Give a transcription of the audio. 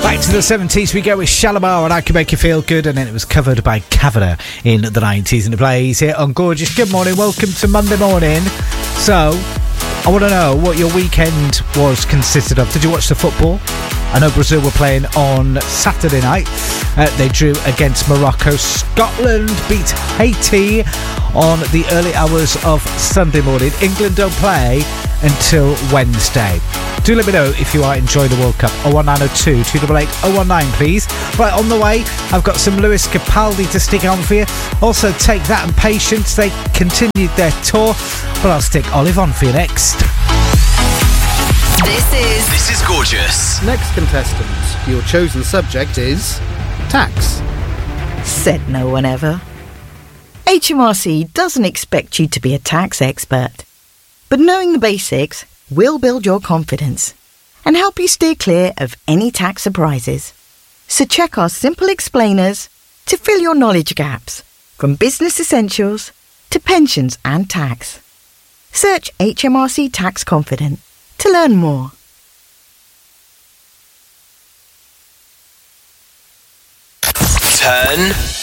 Back to the 70s we go with Shalimar and I Can Make You Feel Good, and then it was covered by Kavanagh in the 90s, and it plays here on Gorgeous. Good morning, welcome to Monday morning. So, I want to know what your weekend was consisted of. Did you watch the football? I know Brazil were playing on Saturday night. They drew against Morocco. Scotland beat Haiti on the early hours of Sunday morning. England don't play until Wednesday. Do let me know if you are enjoying the World Cup. 01902 288 019, please. Right, on the way, I've got some Lewis Capaldi to stick on for you. Also, Take That and Patience. They continued their tour, but I'll stick Olive on for you next. This is Gorgeous. Next contestant, your chosen subject is tax. Said no one ever. HMRC doesn't expect you to be a tax expert, but knowing the basics will build your confidence and help you steer clear of any tax surprises. So check our simple explainers to fill your knowledge gaps, from business essentials to pensions and tax. Search HMRC Tax Confident to learn more. Turn